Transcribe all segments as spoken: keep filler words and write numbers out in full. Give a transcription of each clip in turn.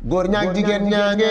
góor ñaag jigéen ñaange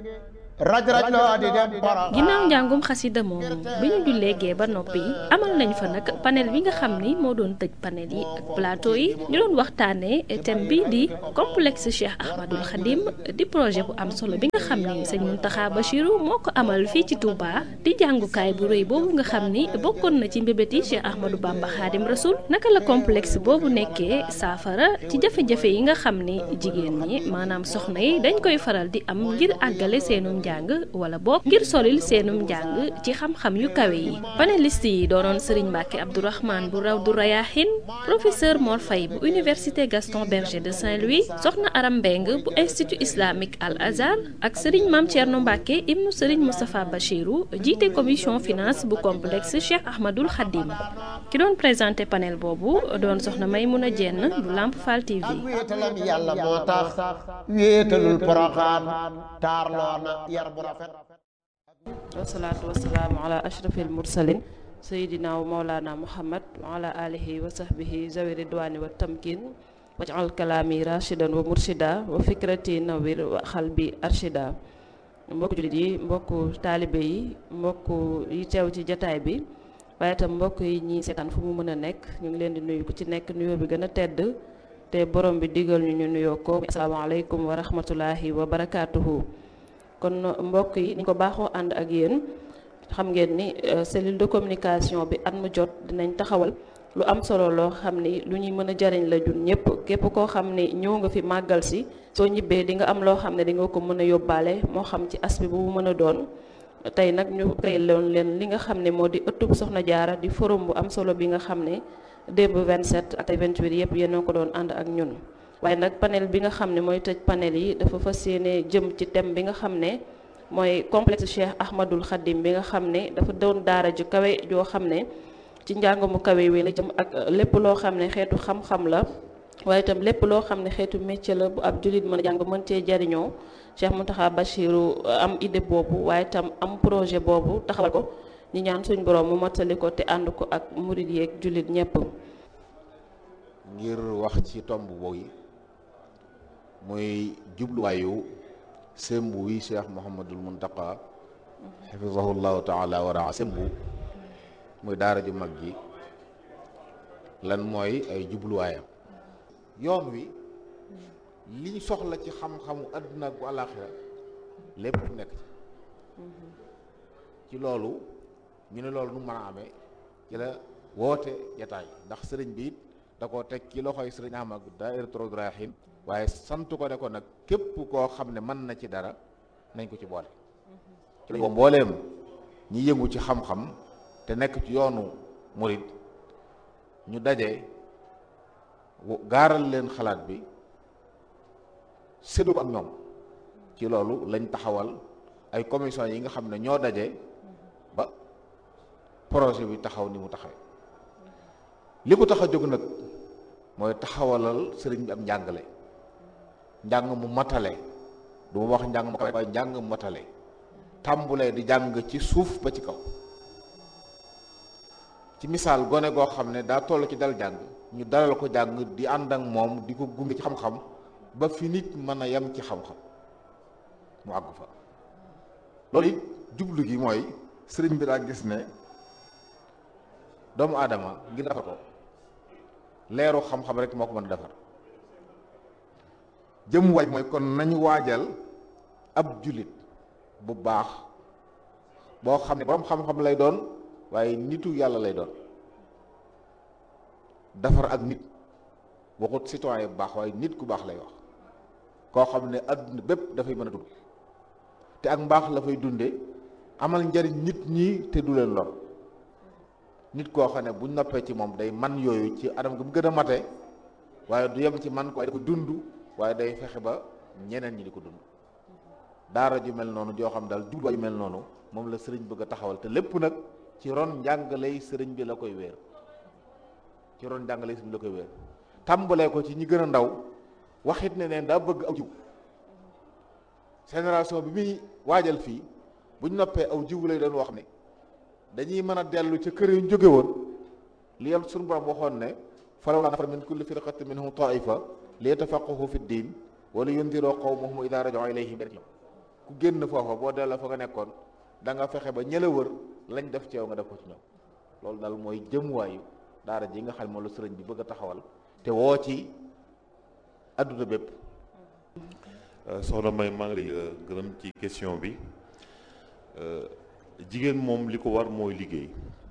raj raj loo di dem Porokhane. ginnaaw njàngum xasida moomu bi ñu jullee gee ba noppi amal nañ fa nag panel bi nga xam ni moo doon tëj panel yi ak plateau yi ñu doon waxtaanee thème bi di complexe Cheikh Ahmadul Khadim di projet bu am solo bi nga xam ni sëñ Mountakha Bachirou moo ko amal fii ci Touba di jàngukaay bu rëy boobu nga xam ni bokkoon na ci mbébét yi Cheikh Ahmadou Bamba Khadim Rasoul naka la complexe boobu nekkee saafara ci jafe-jafe yi nga xam ni jigéen ñi maanaam soxna yi dañ koy faral di am ngir àggale seenum njàng wala boog ngir solil seenum njàng ci xam-xam yu kawe yi panéliste yi doonoon Serigne Mbacke Abdourahmane bu Rawdu Rayahin professeur Mor Faye bu université Gaston Berger de Saint-Louis soxna Aram Mbeng bu institut islamique Al Azhar ak Serigne Mame Thierno Mbacke ibnu Serigne Moustapha Bachirou jiite commission finance bu complexe Cheikh Ahmadul Khadim ki doon présenté panel boobu doon soxna Maymouna Dieng bu Lamp Fall T V. wéetalam yàlla moo tax wéetalul Porokhane taarloo na yar bu rafet. wasalaatu wasalaamu ala ashrafil mursalin sayidina wa maulana muhammad wa ala alihi wa sahbihi zawi ridwani wa tamkin waj'al kalaami rashidan wa murshida wa fikrati nawir wa xalbi arshida. mbokku jullit yi mbokku taalibe yi mbokku yi teew ci jataay bi waaye itam mbokk yi ñi seetaan fu mu mën a nekk ñu ngi leen di nuyu ku ci nekk nuyoo bi gën a tedd te borom bi digal ñu ñu nuyoo ko asalaamaaleykum wa rahmatullahi wa barakaatuhu. kon mbokk yi ni ko baaxoo ànd ak yéen xam ngeen ni cellule de communication bi at mu jot dinañ taxawal lu am solo loo xam ni lu ñuy mën a jariñ la jun ñëpp képp koo xam ni ñëw nga fi màggal si soo ñibbee di nga am loo xam ne di nga ko mën a yóbbaale moo xam ci aspect bu mu mën a doon. tey nag ñu créé loon leen li nga xam ne moo di ëttub Soxna Jaara di forum bu am solo bi nga xam ne démb vingt-sept ak vingt-huit yëpp yéen a ko doon ànd ak ñun. waaye nag panel bi nga xam ne mooy tëj panel yi dafa fas yéene jëm ci thème bi nga xam ne mooy complexe Cheikh Ahmadul Khadim bi nga xam ne dafa doon daara ju kawe joo xam ne ci njàng mu kawe wi la jëm ak lépp loo xam ne xeetu xam-xam la waaye itam lépp loo xam ne xeetu métier la bu ab jullit mën a jàng mën cee jariñoo Cheikh Mountakha Bachirou am idée boobu waaye itam am projet boobu taxawal ko ñi ñaan suñ borom mu mottali ko te ànd ko ak murid yeeg jullit ñépp ngir wax ci tomb boobu muy jubluwaayu sembu wi Cheikh Mouhamadul Mountakha xafizahullahu taala wa raa sembu muy daara ju mag ji lan mooy ay jubluwaayam yoon wi liñ soxla ci xam-xamu àdduna ak bu àllaaxira lépp nekk ci ci loolu ñu ne loolu nu mën a amee ci la woote jataay ndax sëriñ bi it da koo teg ci loxoy sëriñ Ahmadu Daahiratu Rawdu Rayaahiin waaye sant ko ne ko nag képp koo xam ne mën na ci dara nañ ko ci boole ci la mbooleem ñi yëngu ci xam-xam te nekk ci yoonu murid ñu daje gaaral leen xalaat bi séddu ak ñoom ci loolu lañ taxawal ay commission yi nga xam ne ñoo daje ba projet bi taxaw ni mu taxawee li ko tax a jóg nag mooy taxawalal sëriñ bi am njàngale njàng mu matale du ma wax njàng mu kawe waaye njàng mu matale tàmbulee di jàng ci suuf ba ci kaw ci misaal gone goo xam ne daa toll ci dal jàng ñu dalal ko jàng di ànd ak moom di ko gunge ci xam-xam ba fi nit mën a yem ci xam-xam mu àggu fa loolu it jublu gi mooy sëriñ bi daa gis ne doomu aadama ngir defar ko leeru xam-xam rek moo ko mën a defar jëm waaj mooy kon nañu waajal ab jullit bu baax boo xam ne borom xam-xam lay doon waaye nitu yàlla lay doon defar ak nit waxut citoyen bu baax waaye nit ku baax lay wax koo xam ne adduna bépp dafay mën a dund te ak mbaax la fay dunde amal njariñ nit ñi te du leen lor nit koo xam ne buñ noppee ci moom day man yooyu ci anam gi mu gën a mate waaye du yem ci man ko ko dund waaye day fexe ba ñeneen ñi di ko dund daara ju mel noonu joo xam daal jubluwaay ju mel noonu moom la sëriñ bëgg a taxawal te lépp nag ci ron njàngaley sëriñ bi la koy wéer ci ron njàngaley sëriñ bi la koy wéer tàmbalee ko ci ñi gën a ndaw waxit ne neen daa bëgg aw jiw génération bi muy waajal fii buñ noppee aw jiw lay doon wax ne dañuy mën a dellu ca kër yu jóge woon li yam suñu borom waxoon ne falawlaa nafara min kulli firqatin minhum taifa li yatafaqqahu fi ddin wala yundiroo qawmahum idaa raja'uu ilayhim ku génn foofa boo delloo fa nga nekkoon da nga fexe ba ñëla wër lañ def ci yow nga def ko ci ñoom. loolu daal mooy jëmuwaayu daara ji nga xam ne moom la sëriñ bi bëgg a taxawal te woo ci adduna bépp. soxna May maa ngi lay gërëm ci question bi jigéen moom li ko war mooy liggéey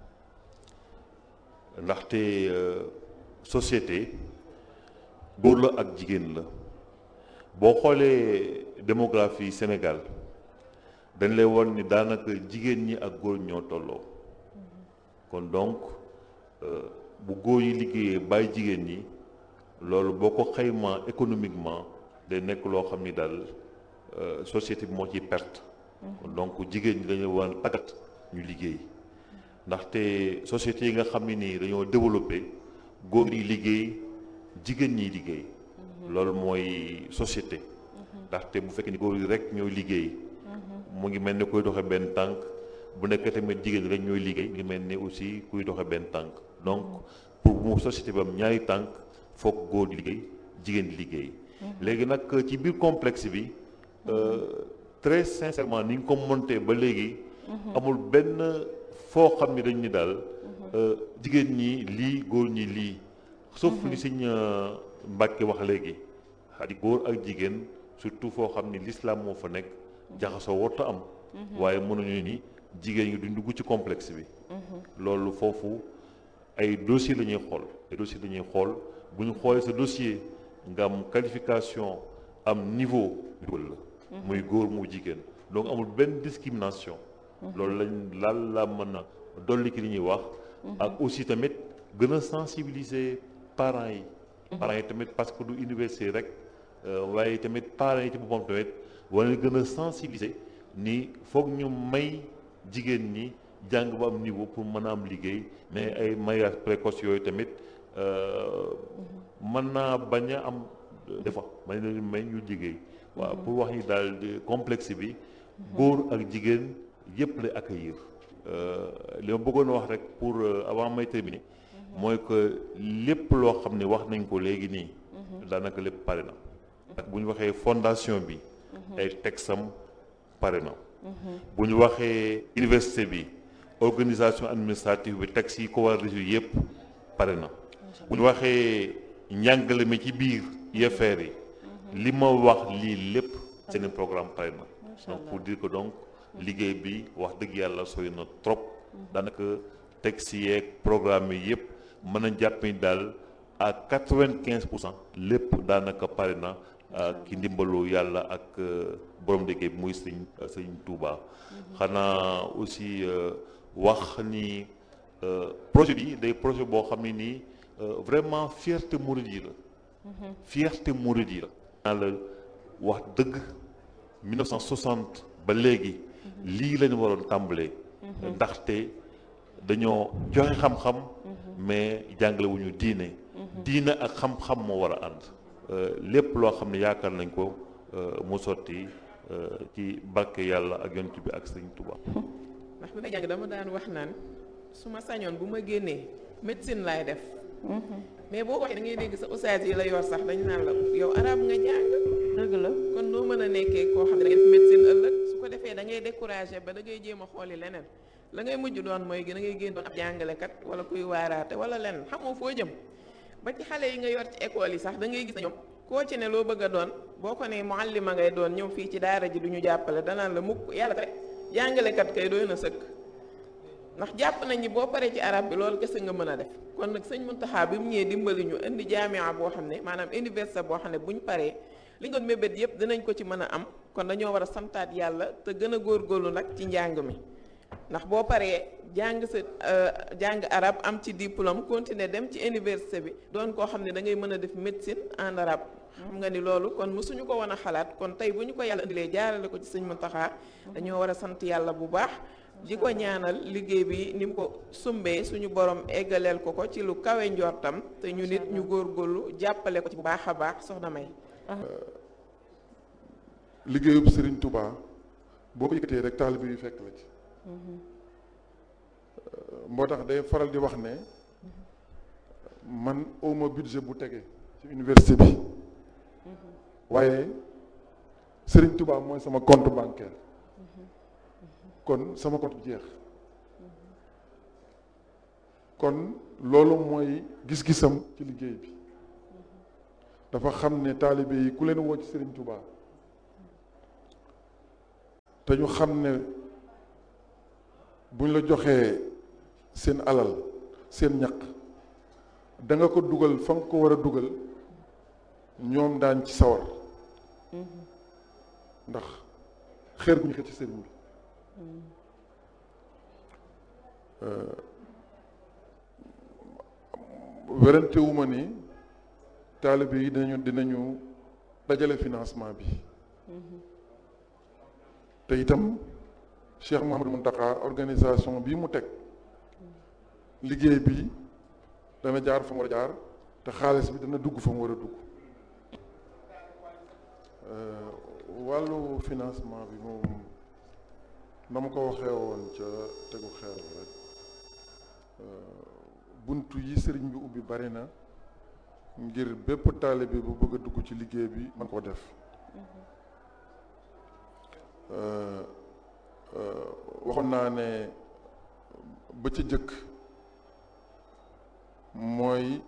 ndaxte société góor la ak jigéen la boo xoolee démographie Sénégal dañ lay won ni daanaka jigéen ñi ak góor ñoo tolloo kon donc bu góor yi liggéeyee bàyyi jigéen ñi loolu boo ko xaymaa économiquement day nekk loo xam ni daal société bi moo ciy perte. donc jigéen ñi dañu war a tàggat ñu liggéey ndaxte société yi nga xam ne nii dañoo développé góor yi liggéey jigéen ñi liggéey. loolu mooy société. ndaxte bu fekkee ni góor yi rek ñooy liggéey. mu ngi mel ni kuy doxe benn tànk bu nekkee tamit jigéen rek ñooy liggéey mu ngi mel ni aussi kuy doxe benn tànk donc pour mu société bi am ñaari tànk foog góor di liggéey jigéen di liggéey. léegi nag ci biir complexe bi très sincèrement ni nga ko monté ba léegi amul benn foo xam ni dañ ni daal jigéen ñi lii góor ñi lii sauf li Sëñ Mbàkke wax léegi xadi góor ak jigéen surtout foo xam ni l'islam moo fa nekk jaxasoo warta am waaye mënuñu ni jigéen ñi duñ dugg ci complexe bi loolu foofu ay dossier la ñuy xool ay dossier la ñuy xool bu ñu xoolee sa dossier nga am qualification am niveau dugal la muy góor mu jigéen donc amul benn discrimination loolu lañ laal la mën a dolli ki li ñuy wax ak aussi tamit gën a sensibiliser parents yi parents yi tamit parce que du université rek waaye tamit parents yi ci boppam tamit war na gën a sensibiliser ni foog ñu may jigéen ñi jàng ba am niveau pour mën a am liggéey mais ay mariage précoce yooyu tamit mën naa bañ a am defa may leen may ñu liggéey waaw pour wax ni daal complexe bi góor ak jigéen yëpp lay accueillir li ma bëggoon wax rek pour avant may terminer mooy que lépp loo xam ne wax nañ ko léegi nii daanaka lépp pare na ak bu ñu waxee fondation bi ay texam pare na bu ñu waxee université bi organisation administrative bi texte yi ko war a résoudre yëpp pare na bu ñu waxee njàngale mi ci biir I F R yi li ma wax lii lépp seen programme pare na donc pour dire que donc liggéey bi wax dëgg yàlla sooy na trop daanaka texte yeeg programme yi yëpp mën a jàpp ni daal à quatre-vingt-quinze pour cent lépp daanaka pare na ki ndimbalu yàlla ak borom liggéey bi muy sëñ sëñ Touba xanaa aussi wax ni projet bi day projet boo xam ne nii vraiment fierté mouride yi la fierté mouride yi la naa la wax dëgg mille neuf cent soixante ba léegi lii lañu waroon tàmbalee ndaxte dañoo joxe xam-xam mais jàngale wu ñu diine diine ak xam-xam moo war a ànd lépp loo xam ne yaakaar nañ ko mu sotti ci barke yàlla ak yonent bi ak sëñ Touba. ndax bi may jàng dama daan wax naan su ma sañoon bu ma génnee médecine laay def mais boo waxee da ngay dégg sa ustaas yi la yor sax dañ naan la yow arab nga jàng dëgg la kon noo mën a nekkee koo xam ne da ngay def médecine ëllëg su ko defee da ngay découragé ba da ngay jéem a xooli leneen la ngay mujj doon mooy da ngay génn doon ab jàngalekat wala kuy waaraate wala leneen xamoo foo jëm ba ci xale yi nga yor ci école yi sax da ngay gis na ñoom koo ci ne loo bëgg a doon boo ko ne muallima ngay doon ñëw fii ci daara ji du ñu jàppale danaan la mukk yàlla tere jàngalekat kay doy na sëkk ndax jàpp nañ ni boo paree ci arab bi loolu kese nga mën a def kon nag sëñ Muntaxa bi mu ñëwee dimbali ñu indi jaamia boo xam ne maanaam université boo xam ne bu ñu paree li nga doon mébét yëpp dinañ ko ci mën a am kon dañoo war a santaat yàlla te gën a góorgóorlu nag ci njàng mi ndax boo paree jàng sa jàng arab am ci diplôme continuer dem ci université bi doon koo xam ne da ngay mën a def médecine en arabe xam nga ni loolu kon mësuñu ko woon a xalaat kon tey bu ñu ko yàlla indilee jaarale ko ci sëñ Muntaxa dañoo war a sant yàlla bu baax di ko ñaanal liggéey bi ni mu ko sumbee suñu borom eggaleel ko ko ci lu kawe njortam te ñu nit ñu góorgóorlu jàppale ko ci bu baax a baax soxna May. liggéeyub Serigne Touba boo ko yëkkatee rek taalibe yu fekk la ci. moo tax day faral di wax ne man awma budget bu tege ci université bi waaye Serigne Touba mooy sama compte bancaire kon sama compte bi jeex kon loolu mooy gis-gisam ci liggéey bi dafa xam ne taalibe yi ku leen woo ci Serigne Touba te ñu xam ne buñ la joxee seen alal seen ñaq da nga ko dugal fa nga ko war a dugal ñoom daan ci sawar ndax xeer gu ñu xëcc ci sëriñ bi werante wu ma ni taalibe yi dinañu dinañu dajale financement bi te itam Cheikh Mouhamadou Mountakha organisation bii mu teg liggéey bi dana jaar fa mu war a jaar te xaalis bi dana dugg fa mu war a dugg wàllu financement bi moom na ma ko waxee woon ca tegu xeer bi rek buntu yi sëriñ bi ubbi bari na ngir bépp taalibe bu bëgg a dugg ci liggéey bi man koo def waxoon naa ne ba ca jëkk mooy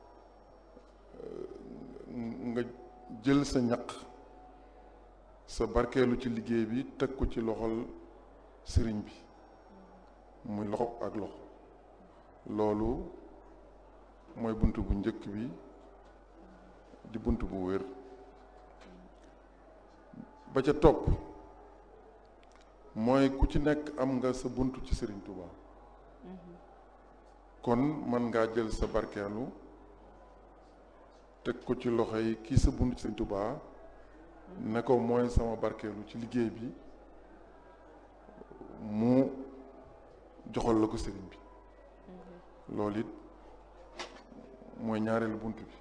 nga jël sa ñaq sa barkeelu ci liggéey bi teg ko ci loxol sëriñ bi muy loxo ak loxo loolu mooy bunt bu njëkk bi di bunt bu wér ba ca topp mooy ku ci nekk am nga sa bunt ci sëriñ Touba kon man ngaa jël sa barkeelu teg ko ci loxo yi kii sa bunt ci sëriñ Touba ne ko mooy sama barkeelu ci liggéey bi mu joxal la ko sëriñ bi loolu it mooy ñaareelu bunt bi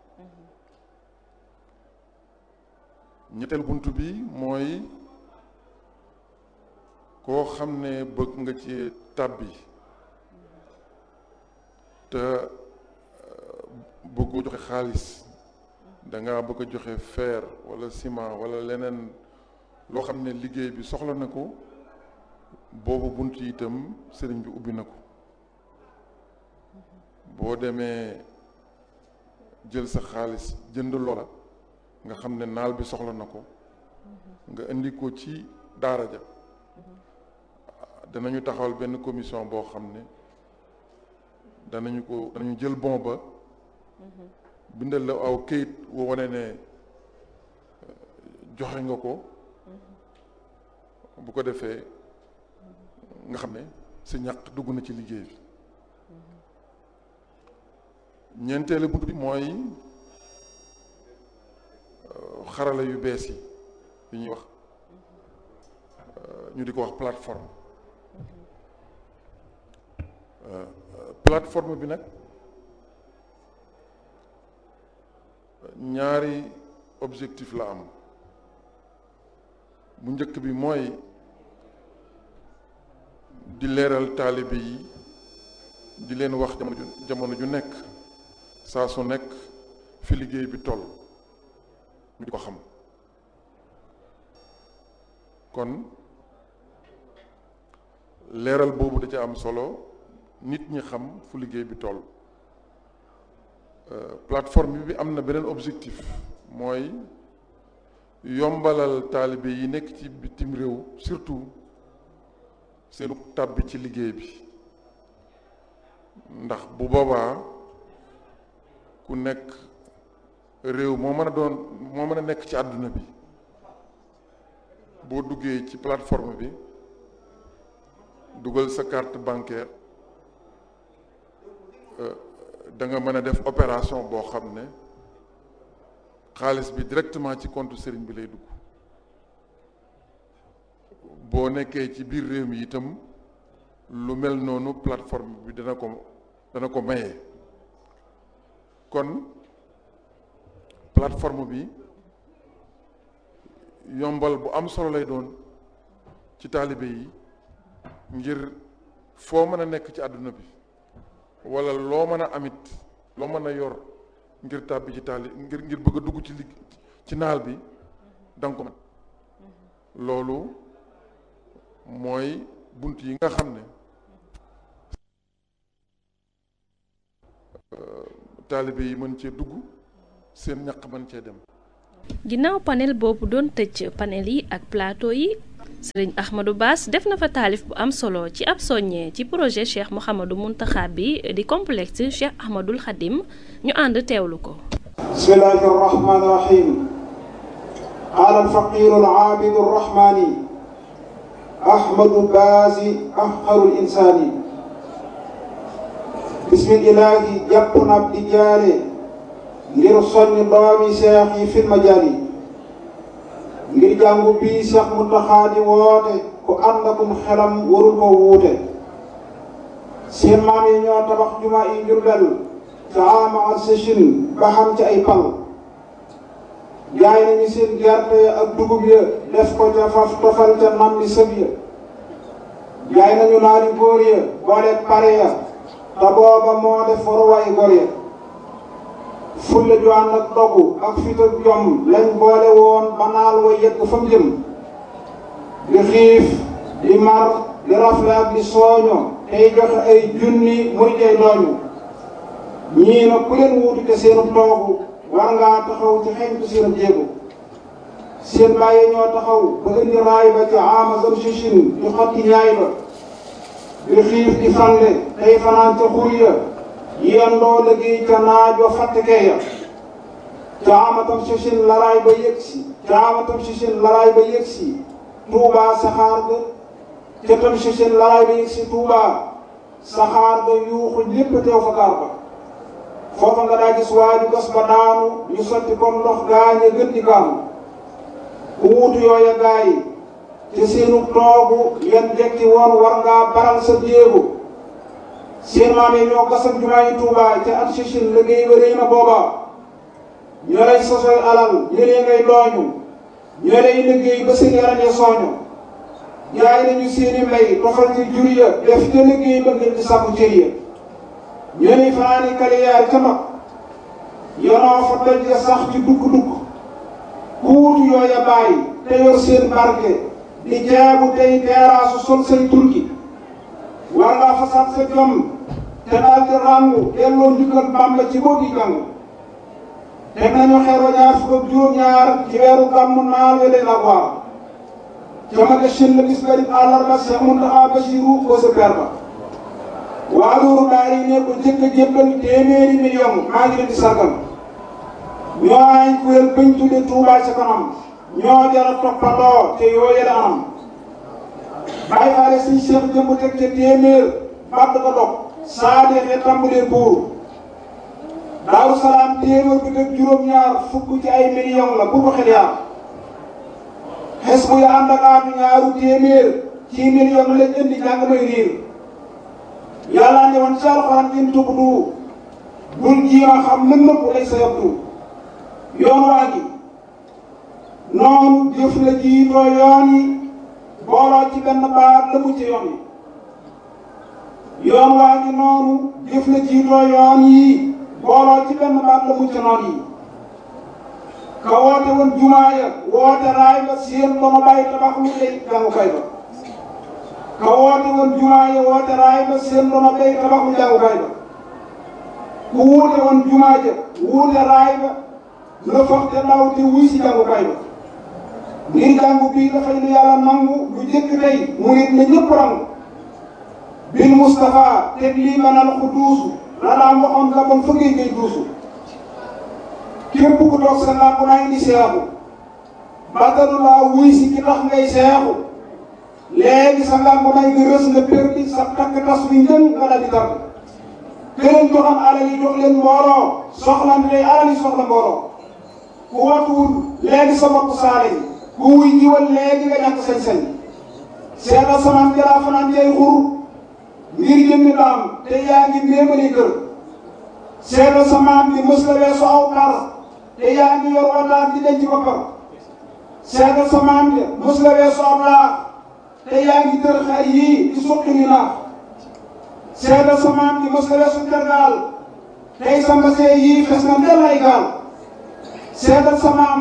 ñetteel bunt bi mooy koo xam ne bëgg nga ci tàbbi te bëggoo joxe xaalis danga bëgg a joxe fer wala ciment wala leneen loo xam ne liggéey bi soxla na ko boobu bunt yi itam sëriñ bi ubbi na ko boo demee jël sa xaalis jënd loola nga xam ne naal bi soxla na ko nga indi ko ci daara ja danañu taxawal benn commission boo xam ne danañu ko danañu jël bon ba bindal la aw këyit woo wane ne joxe nga ko bu ko defee nga xam ne sa ñàq dugg na ci liggéey bi ñeenteelu bunt bi mooy xarala yu bees yi yu ñuy wax ñu di ko wax plateforme plateforme bi nag ñaari objectif la am bu njëkk bi mooy di leeral taalibe yi di leen wax jamono ju jamono ju nekk saa su nekk fi liggéey bi toll ñu di ko xam kon leeral boobu da ca am solo nit ñi xam fu liggéey bi toll plateforme bi am na beneen objectif mooy yombalal taalibe yi nekk ci bitim réew surtout seenu tàbbi ci liggéey bi ndax bu boobaa ku nekk réew moo mën a doon moo mën a nekk ci àdduna bi boo duggee ci plateforme bi dugal sa carte bancaire da nga mën a def opération boo xam ne xaalis bi directement ci compte sëriñ bi lay dugg boo nekkee ci biir réew mi itam lu mel noonu plateforme bi dana ko dana ko maye kon plateforme bi yombal bu am solo lay doon ci taalibe yi ngir foo mën a nekk ci àdduna bi wala loo mën a amit loo mën a yor ngir tàbbi ci taali ngir ngir bëgg a dugg ci li ci naal bi danga ko mën loolu mooy bunt yi nga xam ne taalibe yi mën cee dugg seen ñaq mën cee dem. ginnaaw panel boobu doon tëj panel yi ak plateau yi sëriñ Ahmadou Bass def na fa taalif bu am solo ci ab soññee ci projet Cheikh Mouhamadou Mountakha bi di complexe Cheikh Ahmadoul Khadim ñu ànd teewlu ko. bismillahi rahmani rahim qaala alfaqiru alaabidu arrahmani Ahmadou Bass afqarul insaani bismillahi jàpp na ab di jaare ngir soññ doomi seex yi fil majaal yi ngir jàngu bii Cheikh Mountakha di woote ku ànd akum xelam warul ko wuute seen maam yi ñoo tabax jumaa yi Jurbel ca ama ak sëchin ba xam ci ay pal jaay nañu seen gerte ya ak dugub ya def ko ca faf tofal ca nam li sëb ya jaay nañu naari góor ya booleeg pare ya te booba moo def waruwaay góor ya fulle ju ànd ak dogu ak fit ak jom lañ boole woon ba naal wa yegg fa mu jëm di xiif di mar di rafle ak di sooño tey joxe ay junni muy tey dooñu ñii nag ku leen wuutu te seenu toogu war ngaa taxaw ci xeñtu seen jéego seen bàyyi ñoo taxaw ba indi raay ba ci amazon sichin di xotti ñaay ba di xiif di fande tey fanaan ca xur ya yendoo liggéey ca naajoo fàttekee ya caamatam sichin laraay ba yëg si caamatam sichin laraay ba yëg si tuubaa saxaar ga ca tam sichin laraay ba yëg si tuubaa saxaar ga yuuxu lépp teew fa gaar ba foofa nga daa gis waaju gas ba daanu ñu sotti comme ndox gaañe gën di kaanu ku wuutu yooya gaay te seenu toogu yan jekki woon war ngaa baral sa jéego seen maam yi ñoo gasam jumaa yi Tuubaa ca at sichin liggéey ba rëy na booba ñoo lay sosoy alal ñëlee ngay dooñu ñoo lay liggéey ba seen yaram ya sooñu jaay nañu seeni mbay tofal ci jur ya def te liggéey ba ngeen di sàkku cër ya ñoo lay fanaani kaliyaar ca mag yonoo fa doj ya sax ci dugg-dugg ku wutu yooya bàyyi te yor seen barke di jaabu tey teeraasu sol say turki war ngaa fasaat sa jom te daal di ràngu delloo njukkal Bàmba ci boo gi jàng teg nañu xeer wa ñaar fukk ak juróom-ñaar ci weeru gàmmu naal we leen ak waar ca maga shin la bis garib àllarba Cheikh Mountakha Bassirou ko sa per ba waa loolu daal yi ne ko jëkk a jébbal téeméeri million maa ngi leen di sargal ñoo ay kuréel bañ tudde Touba ca kanam ñoo jara toppandoo te yoo yële anam bàyyi faale suñ Cheikh jëmb teg ca téeméer bàdd ko dog saa deexee tàmbalee buur Daaru Salaam téeméer bi teg juróom-ñaar fukk ci ay million la bu ko xel yaar xes bu ya ànd ak aatu ñaaru téeméer ci million lañ indi jàng may riir yàlla ne woon ci alxuraan in tubdu bul jiima xam mën nëpp lay sa yabdu yoon waa ngi noonu jëf la jiitoo yoon yi booloo ci benn baat la mu ci yoon yi yoon waa ngi noonu jëf la jiitoo yoon yi booloo ci benn baat la mu ci noon yi ka woote woon jumaa ya woote raay ba seen ba ma bàyyi tabax lu lay jàngukaay ba ka woote woon jumaa ya woote raay ba seen ba ma bàyyi tabax lu jàngukaay ba ku wuute woon jumaa ja wuute raay ba la foog te ndaw te wuy si jàngukaay ba ngir jàngu bii dafay lu yàlla nangu lu jëkk tey mu nit ne ñëpp rangu bil Moustapha teg lii manal ku duusu la daan waxoon la bon fa ngay ngay duusu képp ku toog sa làmp naa indi seexu batalu laa wuy si ki tax ngay seexu léegi sa làmp nay nga rës nga perdi sa takk tas bi njën nga dal di tar këleen joxam alal yi jox leen mbooloo soxlante day alal yi soxla mbooloo ku watuwul léegi sa bopp saale yi ku wuy jiwal léegi nga ñàkk sañ-sañ seetal samaan jalaa fanaan jay xur ngir jëmmi daam te yaa ngi méemali kër seetal samaan bi mës la weesu aw par te yaa ngi yor wataat di denc boppam seetal samaan bi mës la weesu aw laax te yaa ngi tër xar yii di suqi ni naax seetal samaan bi mës la weesu tergaal tey sa mbasee yii fes na ndel ay gaal seetal samaam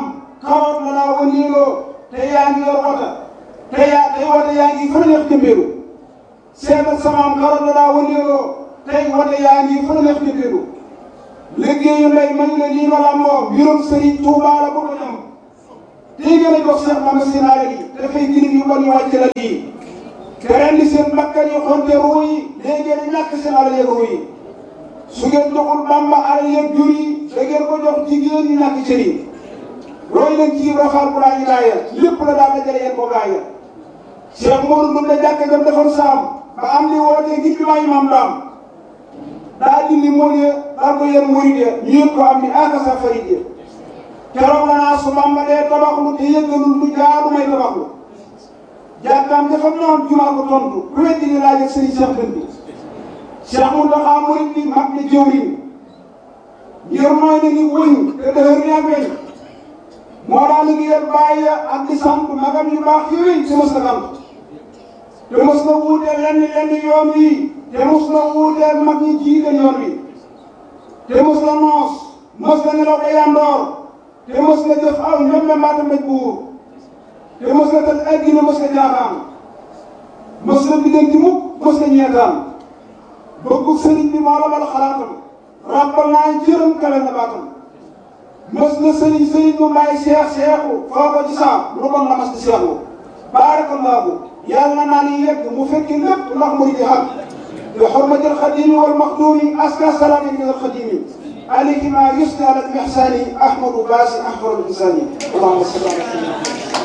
xaroot la naa wëndeeloo te yaa ngi yor wota te yaa tey wota yaa ngi fa neex jëmbeelu seetal samaam xaroot la naa wëndeeloo tey wota yaa ngi fa neex jëmbeelu liggéeyu ndey man la lii ma làmboo mbirum Sëriñ Tuubaa la bëgg ñam tey gën a jox Cheikh Mame seen alal yi dafay gini yu bon ñu wàcc la lii te ren di seen bakkan yi xonte ruu yi léegi ngeen ñàkk seen alal yeeg ruu yi su ngeen joxul Bamba alal yeeg jur yi da ngeen ko jox jigéen ñi ñàkk cër yi roy leen ci rafaal bu laa ñu laaya lépp la daal dajale yéen ko gaaya Cheikh Modou dum na jàkk jam defoon saam ba am li wootee ngi bi maayi maam daam daa dindi mool ya daal ko yéen murid ya ñu yët ko am ni aka sa farid ya keroog la naa su Bamba dee tabaxlu te yëggalul lu jaadu may tabaxlu jàkkaam dafa noon jumaa ko tontu ku weddi di laaj ak sëriñ Cheikh Dënd bi Cheikh Mountakha murid bi mag ne jëwriñ ngir mooy na ni wëñ te dëhër ni ak weñ moo daa liggéeyal bàyyi ak di sant magam yu baax yooyu te mos na sant te mos na wuuteel lenn lenn yoon wi te mos na wuuteel mag ñi jiite yoon wi te mos na noos mos na nelaw ba yandoor te mos na jëf aw ñoom la mbaata mbéj buur te mos na tëj ay dina mos na jaaxaan mos na biddanti mukk mos na ñeetaan bëggu sëriñ bi moo la bal xalaatam rappal naa jërëm kawe na baatam mos na sëriñ sëriñ mu may seex seexu foo ko ci saam lu bon la mas di seexu baarakallaahu yàlla naa ni yegg mu fekki lépp ndax mu di xam bi xurmatil xadimi wal maxduumi aska salaami min al xadimi alayhi ma yusni ala ihsani ahmadu baasi ahmadu insani allahumma salli ala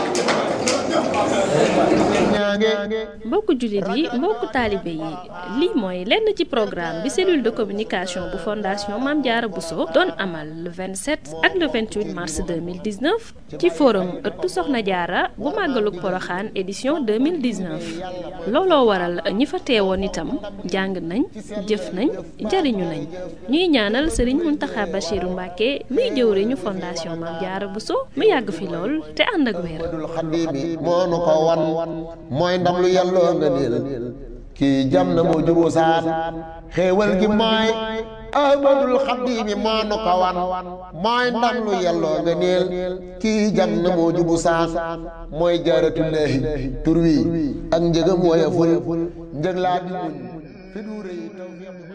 mbokku jullit yi mbokku taalibe yi lii mooy lenn ci programme bi cellule de communication bu fondation Mame Diarra Bousso doon amal le vingt-sept ak le vingt-huit mars deux mille dix-neuf ci forum ëttu Soxna Diarra bu màggalug Poroxaan édition deux mille dix-neuf looloo waral ñi fa teewoon itam jàng nañ jëf nañ jariñu nañ ñuy ñaanal Serigne Mountakha Bachirou Mbacké muy jëwriñu fondation Mame Diarra Bousso mu yàgg fi lool te ànd ak wér. mooy ndam lu yàlloo nga niil kii jam na moo juboo saan xéewal gi mooy ahmadul xadimi moo nu ko wan mooy ndam lu yàlloo nga niil kii jam na moo jubu saan mooy jaaratullaahi tur wi ak njëgam wooya ful njëg laa di muñ fi du rëy taw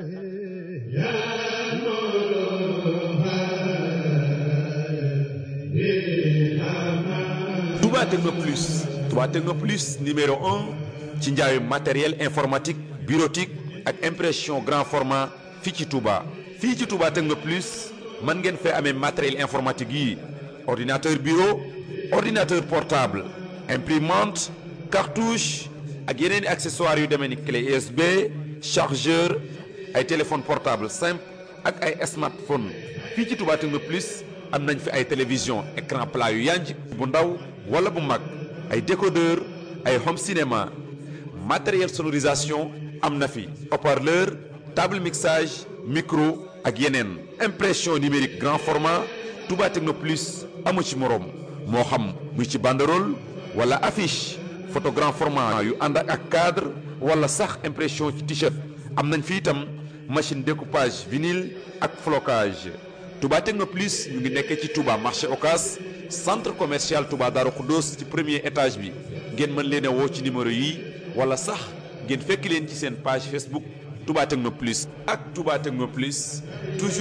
Touba Techno Plus Touba Techno Plus numéro un ci njaayu matériel informatique bureautique ak impression grand format fii ci Touba. fii ci Touba Techno Plus mën ngeen fee amee matériel informatique yi ordinateur bureau ordinateur portable imprimante cartouche ak yeneen i accessoires yu demee ni clé U S B chargeur ay téléphone portable simple ak ay smartphone fii ci Touba Techno Plus am nañ fi ay télévision écran plat yu yanj bu ndaw wala bu mag ay décodeur ay home cinéma matériel sonorisation am na fi haut-parleur table mixage micro ak yeneen impression numérique grand format Touba Techno Plus amu ci moroom moo xam muy ci banderole wala affiche photo grand format yu ànd ak cadre wala sax impression ci t-shirt am nañ fi itam machine découpage vinyle ak flocage Touba Techno Plus ñu ngi nekkee ci Touba marché Ocass centre commercial Touba Darou Khoudoss ci premier étage bi ngeen mën leen a woo ci numéro yi wala sax ngeen fekk leen ci seen page Facebook Touba Techno Plus ak Touba Techno Plus toujours